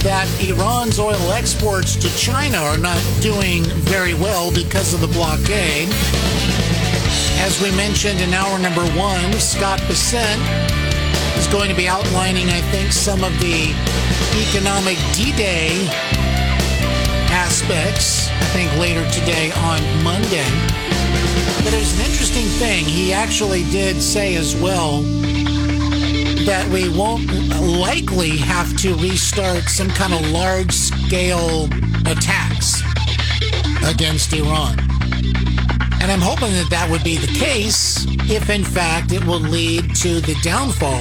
that Iran's oil exports to China are not doing very well because of the blockade. As we mentioned in hour number one, Scott Bessent is going to be outlining, I think, some of the economic D-Day aspects, I think, later today on Monday. But there's an interesting thing. He actually did say as well that we won't likely have to restart some kind of large-scale attacks against Iran. And I'm hoping that that would be the case if, in fact, it will lead to the downfall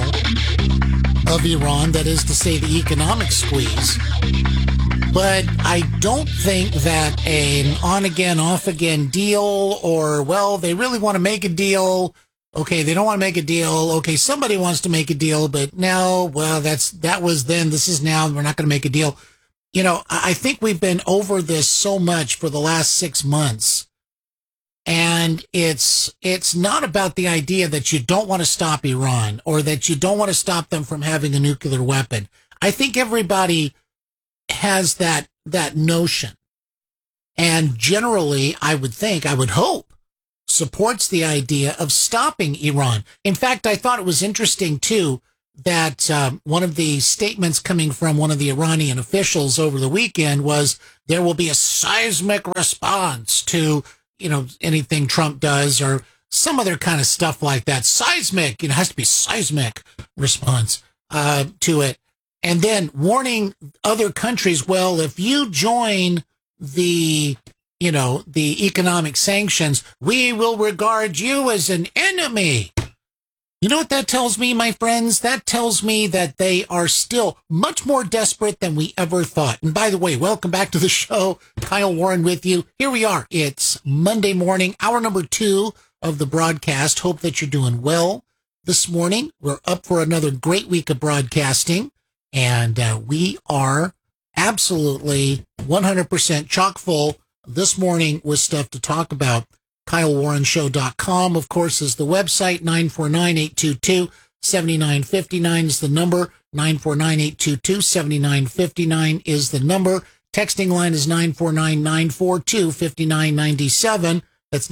of Iran, that is to say, the economic squeeze. But I don't think that an on-again, off-again deal, or, well, they really want to make a deal. Okay, they don't want to make a deal. Okay, somebody wants to make a deal, but no, well, that was then, this is now, we're not going to make a deal. You know, I think we've been over this so much for the last 6 months. And it's not about the idea that you don't want to stop Iran or that you don't want to stop them from having a nuclear weapon. I think everybody has that notion. And generally, I would hope, supports the idea of stopping Iran. In fact, I thought it was interesting, too, that one of the statements coming from one of the Iranian officials over the weekend was there will be a seismic response to, you know, anything Trump does or some other kind of stuff like that. Seismic, it has to be seismic response to it. And then warning other countries, well, if you join the economic sanctions, we will regard you as an enemy. You know what that tells me, my friends? That tells me that they are still much more desperate than we ever thought. And by the way, welcome back to the show. Kyle Warren with you. Here we are. It's Monday morning, hour number 2 of the broadcast. Hope that you're doing well this morning. We're up for another great week of broadcasting, and we are absolutely 100% chock full this morning with stuff to talk about. KyleWarrenShow.com, of course, is the website. 949-822-7959 is the number. 949-822-7959 is the number. Texting line is 949-942-5997. That's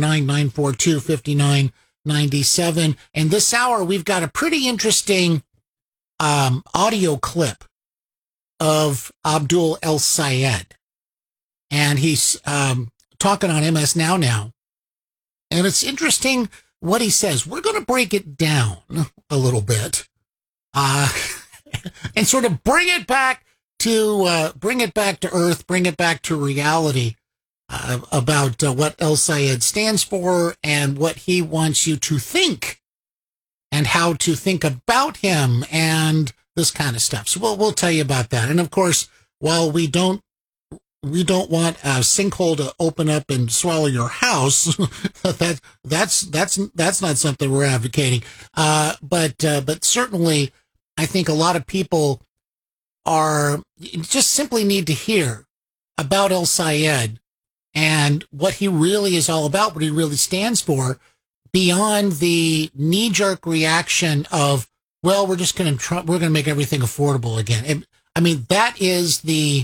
949-942-5997. And this hour, we've got a pretty interesting audio clip of Abdul El-Sayed. And he's talking on MS Now. And it's interesting what he says. We're going to break it down a little bit and sort of bring it back to earth, bring it back to reality about what El-Sayed stands for and what he wants you to think and how to think about him and this kind of stuff. So we'll tell you about that. And of course, while we don't want a sinkhole to open up and swallow your house. That's not something we're advocating. But certainly, I think a lot of people just simply need to hear about El-Sayed and what he really is all about, what he really stands for, beyond the knee-jerk reaction of, well, we're going to make everything affordable again. I mean, that's the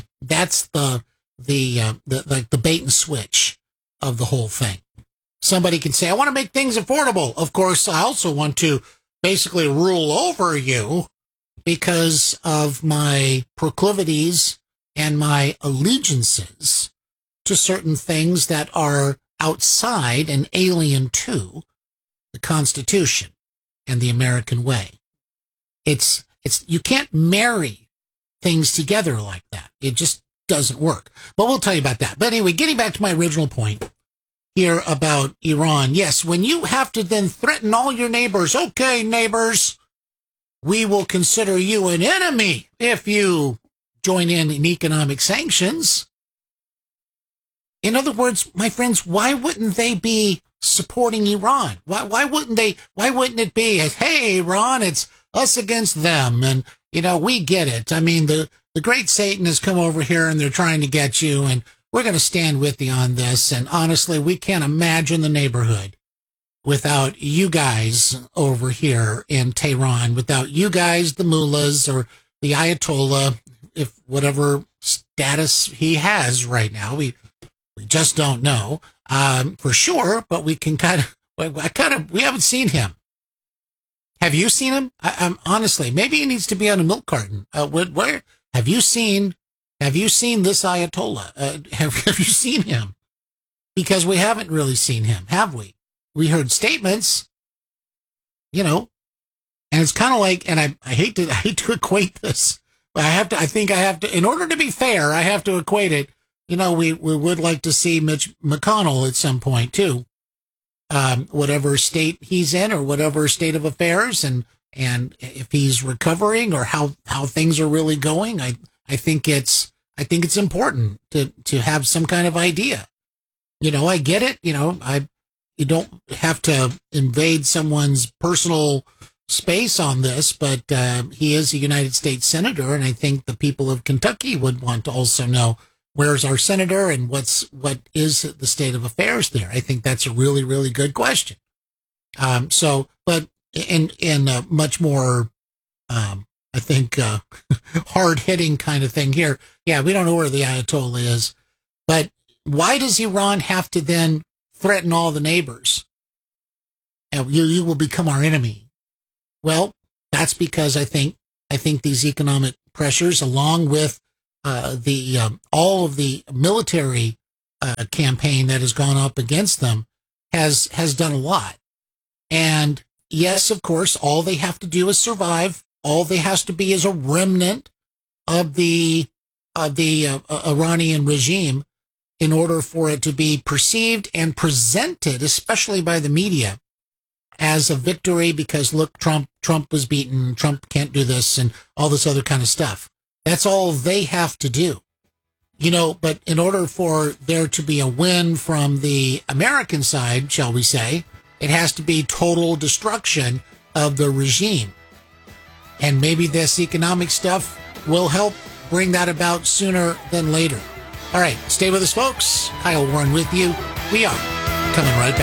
bait and switch of the whole thing. Somebody can say, I want to make things affordable. Of course, I also want to basically rule over you because of my proclivities and my allegiances to certain things that are outside and alien to the Constitution and the American way. You can't marry things together like that. It just doesn't work. But we'll tell you about that. But anyway, getting back to my original point here about Iran. Yes, when you have to then threaten all your neighbors, okay, neighbors, we will consider you an enemy if you join in economic sanctions. In other words, my friends, why wouldn't they be supporting Iran? Why wouldn't it be, hey, Iran, it's us against them? And, we get it. I mean, the great Satan has come over here and they're trying to get you, and we're going to stand with you on this. And honestly, we can't imagine the neighborhood without you guys over here in Tehran, without you guys, the mullahs or the Ayatollah, if whatever status he has right now, we just don't know for sure, but we can we haven't seen him. Have you seen him? I'm honestly, maybe he needs to be on a milk carton. Where have you seen this Ayatollah? Have you seen him? Because we haven't really seen him, have we? We heard statements, and it's kind of like, and I hate to equate this, but I think I have to, in order to be fair, I have to equate it. We would like to see Mitch McConnell at some point too. Whatever state he's in or whatever state of affairs and if he's recovering or how things are really going, I think it's important to have some kind of idea. I get it. You don't have to invade someone's personal space on this, but he is a United States senator, and I think the people of Kentucky would want to also know, where's our senator and what is the state of affairs there? I think that's a really, really good question. But in a much more, I think, hard hitting kind of thing here. Yeah, we don't know where the Ayatollah is, but why does Iran have to then threaten all the neighbors? You will become our enemy. Well, that's because I think these economic pressures, along with all of the military campaign that has gone up against them, has done a lot. And yes, of course, all they have to do is survive. All there has to be is a remnant of the Iranian regime in order for it to be perceived and presented, especially by the media, as a victory because, look, Trump was beaten, Trump can't do this, and all this other kind of stuff. That's all they have to do. But in order for there to be a win from the American side, shall we say, it has to be total destruction of the regime. And maybe this economic stuff will help bring that about sooner than later. All right, stay with us, folks. Kyle Warren with you. We are coming right back.